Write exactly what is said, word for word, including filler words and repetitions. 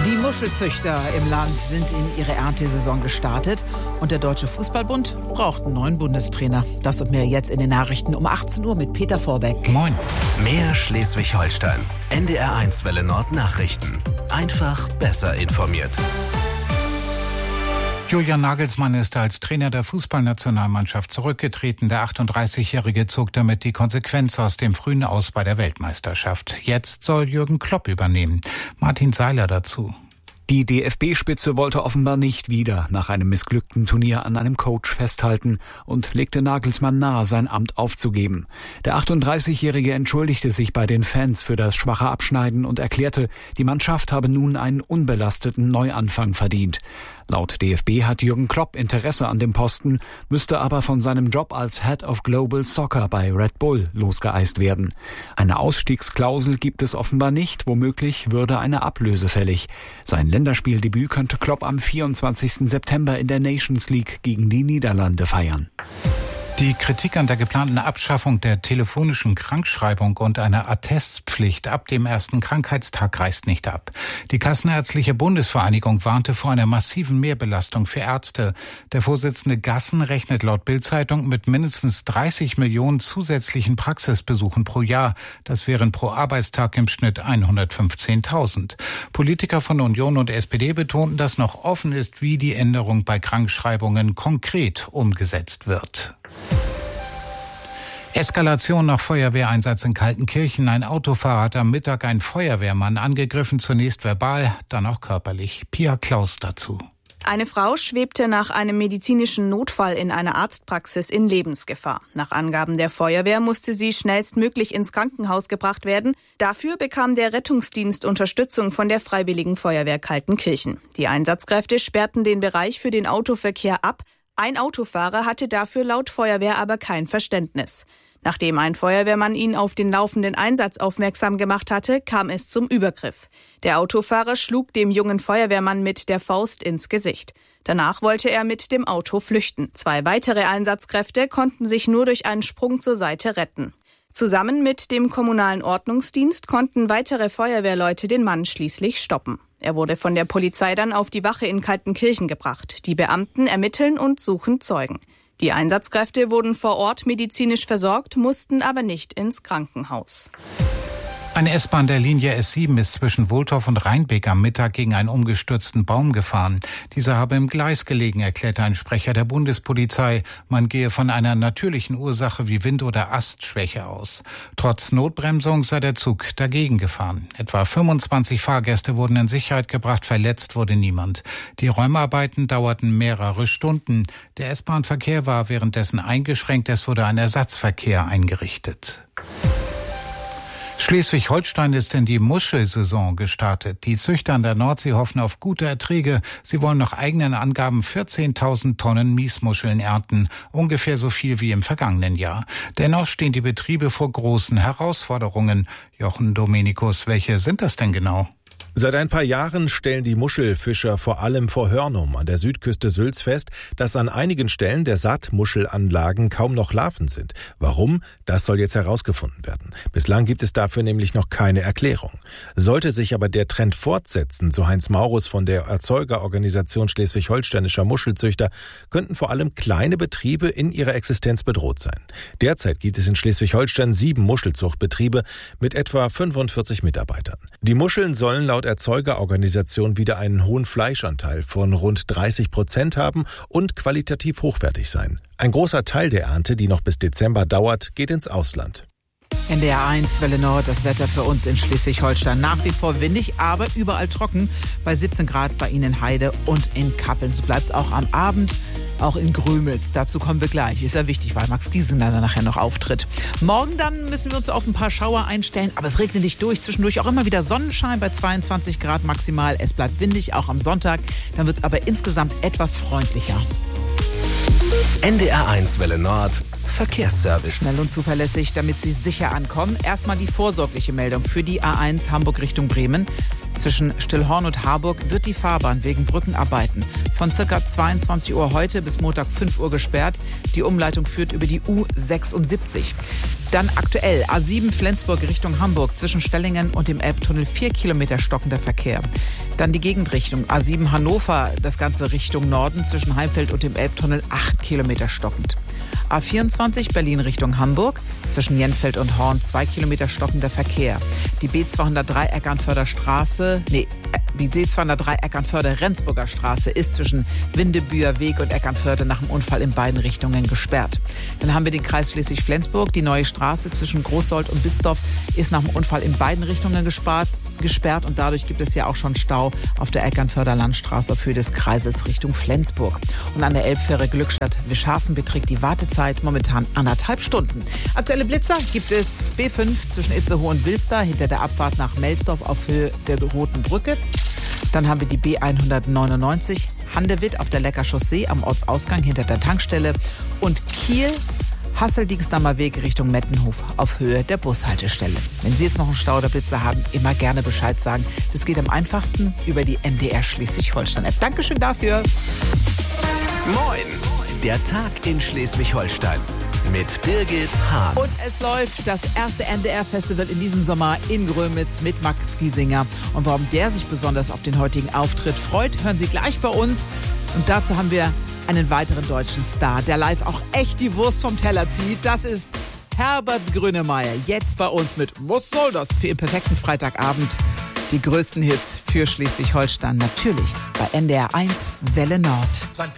Die Muschelzüchter im Land sind in ihre Erntesaison gestartet und der Deutsche Fußballbund braucht einen neuen Bundestrainer. Das und mehr jetzt in den Nachrichten um achtzehn Uhr mit Peter Vorbeck. Moin. Mehr Schleswig-Holstein. N D R eins Welle Nord Nachrichten. Einfach besser informiert. Julian Nagelsmann ist als Trainer der Fußballnationalmannschaft zurückgetreten. Der achtunddreißigjährige zog damit die Konsequenz aus dem frühen Aus bei der Weltmeisterschaft. Jetzt soll Jürgen Klopp übernehmen. Martin Seiler dazu. Die D F B-Spitze wollte offenbar nicht wieder nach einem missglückten Turnier an einem Coach festhalten und legte Nagelsmann nahe, sein Amt aufzugeben. Der achtunddreißigjährige entschuldigte sich bei den Fans für das schwache Abschneiden und erklärte, die Mannschaft habe nun einen unbelasteten Neuanfang verdient. Laut D F B hat Jürgen Klopp Interesse an dem Posten, müsste aber von seinem Job als Head of Global Soccer bei Red Bull losgeeist werden. Eine Ausstiegsklausel gibt es offenbar nicht, womöglich würde eine Ablöse fällig. Sein Länderspieldebüt könnte Klopp am vierundzwanzigsten September in der Nations League gegen die Niederlande feiern. Die Kritik an der geplanten Abschaffung der telefonischen Krankschreibung und einer Attestpflicht ab dem ersten Krankheitstag reißt nicht ab. Die Kassenärztliche Bundesvereinigung warnte vor einer massiven Mehrbelastung für Ärzte. Der Vorsitzende Gassen rechnet laut Bild-Zeitung mit mindestens dreißig Millionen zusätzlichen Praxisbesuchen pro Jahr. Das wären pro Arbeitstag im Schnitt hundertfünfzehntausend. Politiker von Union und S P D betonten, dass noch offen ist, wie die Änderung bei Krankschreibungen konkret umgesetzt wird. Eskalation nach Feuerwehreinsatz in Kaltenkirchen. Ein Autofahrer hat am Mittag einen Feuerwehrmann angegriffen, zunächst verbal, dann auch körperlich. Pia Klaus dazu. Eine Frau schwebte nach einem medizinischen Notfall in einer Arztpraxis in Lebensgefahr. Nach Angaben der Feuerwehr musste sie schnellstmöglich ins Krankenhaus gebracht werden. Dafür bekam der Rettungsdienst Unterstützung von der Freiwilligen Feuerwehr Kaltenkirchen. Die Einsatzkräfte sperrten den Bereich für den Autoverkehr ab. Ein Autofahrer hatte dafür laut Feuerwehr aber kein Verständnis. Nachdem ein Feuerwehrmann ihn auf den laufenden Einsatz aufmerksam gemacht hatte, kam es zum Übergriff. Der Autofahrer schlug dem jungen Feuerwehrmann mit der Faust ins Gesicht. Danach wollte er mit dem Auto flüchten. Zwei weitere Einsatzkräfte konnten sich nur durch einen Sprung zur Seite retten. Zusammen mit dem kommunalen Ordnungsdienst konnten weitere Feuerwehrleute den Mann schließlich stoppen. Er wurde von der Polizei dann auf die Wache in Kaltenkirchen gebracht. Die Beamten ermitteln und suchen Zeugen. Die Einsatzkräfte wurden vor Ort medizinisch versorgt, mussten aber nicht ins Krankenhaus. Eine S-Bahn der Linie S sieben ist zwischen Wohltorf und Rheinbeck am Mittag gegen einen umgestürzten Baum gefahren. Dieser habe im Gleis gelegen, erklärte ein Sprecher der Bundespolizei. Man gehe von einer natürlichen Ursache wie Wind- oder Astschwäche aus. Trotz Notbremsung sei der Zug dagegen gefahren. Etwa fünfundzwanzig Fahrgäste wurden in Sicherheit gebracht, verletzt wurde niemand. Die Räumarbeiten dauerten mehrere Stunden. Der S-Bahn-Verkehr war währenddessen eingeschränkt, es wurde ein Ersatzverkehr eingerichtet. Schleswig-Holstein ist in die Muschelsaison gestartet. Die Züchter an der Nordsee hoffen auf gute Erträge. Sie wollen nach eigenen Angaben vierzehntausend Tonnen Miesmuscheln ernten, ungefähr so viel wie im vergangenen Jahr. Dennoch stehen die Betriebe vor großen Herausforderungen. Jochen Dominikus, welche sind das denn genau? Seit ein paar Jahren stellen die Muschelfischer vor allem vor Hörnum an der Südküste Sülz fest, dass an einigen Stellen der Saatmuschelanlagen kaum noch Larven sind. Warum? Das soll jetzt herausgefunden werden. Bislang gibt es dafür nämlich noch keine Erklärung. Sollte sich aber der Trend fortsetzen, so Heinz Maurus von der Erzeugerorganisation Schleswig-Holsteinischer Muschelzüchter, könnten vor allem kleine Betriebe in ihrer Existenz bedroht sein. Derzeit gibt es in Schleswig-Holstein sieben Muschelzuchtbetriebe mit etwa fünfundvierzig Mitarbeitern. Die Muscheln sollen laut Erzeugerorganisation wieder einen hohen Fleischanteil von rund dreißig Prozent haben und qualitativ hochwertig sein. Ein großer Teil der Ernte, die noch bis Dezember dauert, geht ins Ausland. N D R eins Welle Nord, das Wetter für uns in Schleswig-Holstein. Nach wie vor windig, aber überall trocken. Bei siebzehn Grad bei Ihnen in Heide und in Kappeln. So bleibt es auch am Abend. Auch in Grömitz. Dazu kommen wir gleich. Ist ja wichtig, weil Max Giesener nachher noch auftritt. Morgen dann müssen wir uns auf ein paar Schauer einstellen. Aber es regnet nicht durch. Zwischendurch auch immer wieder Sonnenschein bei zweiundzwanzig Grad maximal. Es bleibt windig, auch am Sonntag. Dann wird es aber insgesamt etwas freundlicher. N D R eins Welle Nord. Verkehrsservice. Schnell und zuverlässig, damit Sie sicher ankommen. Erstmal die vorsorgliche Meldung für die A eins Hamburg Richtung Bremen. Zwischen Stillhorn und Harburg wird die Fahrbahn wegen Brückenarbeiten von ca. zweiundzwanzig Uhr heute bis Montag fünf Uhr gesperrt. Die Umleitung führt über die U sechsundsiebzig. Dann aktuell A sieben Flensburg Richtung Hamburg zwischen Stellingen und dem Elbtunnel vier Kilometer stockender Verkehr. Dann die Gegenrichtung. A sieben Hannover, das Ganze Richtung Norden zwischen Heimfeld und dem Elbtunnel, acht Kilometer stockend. A vierundzwanzig Berlin Richtung Hamburg, zwischen Jenfeld und Horn, zwei Kilometer stockender Verkehr. Die B zweihundertdrei Eckernförder Straße, nee, die B zweihundertdrei Eckernförde Rendsburger Straße ist zwischen Windebüer Weg und Eckernförde nach dem Unfall in beiden Richtungen gesperrt. Dann haben wir den Kreis Schleswig-Flensburg. Die neue Straße zwischen Großsold und Bistorf ist nach dem Unfall in beiden Richtungen gespart, gesperrt und dadurch gibt es ja auch schon Stau auf der Eckernförder Landstraße auf Höhe des Kreises Richtung Flensburg. Und an der Elbfähre Glückstadt-Wischhafen beträgt die Wartezeit momentan anderthalb Stunden. Aktuelle Blitzer gibt es B fünf zwischen Itzehoe und Wilster hinter der Abfahrt nach Melsdorf auf Höhe der Roten Brücke. Dann haben wir die B hundertneunundneunzig Handewitt auf der Lecker Chaussee am Ortsausgang hinter der Tankstelle und Kiel Hasseldienstnammer Weg Richtung Mettenhof auf Höhe der Bushaltestelle. Wenn Sie jetzt noch einen Stau oder Blitzer haben, immer gerne Bescheid sagen. Das geht am einfachsten über die N D R Schleswig-Holstein-App. Dankeschön dafür. Moin, der Tag in Schleswig-Holstein mit Birgit Hahn. Und es läuft das erste N D R-Festival in diesem Sommer in Grömitz mit Max Giesinger. Und warum der sich besonders auf den heutigen Auftritt freut, hören Sie gleich bei uns. Und dazu haben wir einen weiteren deutschen Star, der live auch echt die Wurst vom Teller zieht. Das ist Herbert Grönemeyer. Jetzt bei uns mit Was soll das? Für den perfekten Freitagabend. Die größten Hits für Schleswig-Holstein. Natürlich bei N D R eins Welle Nord.